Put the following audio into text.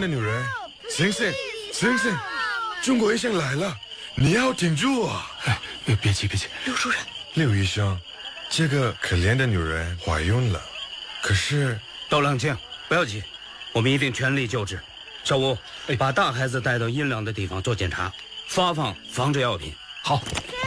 的女人，醒醒，醒醒！中国医生来了，你要挺住啊！ 别急， 刘主任， 刘医生，这个可怜的女人怀孕了，可是都冷静，不要急，我们一定全力救治。小吴，把大孩子带到阴凉的地方做检查，发放防治药品。 好。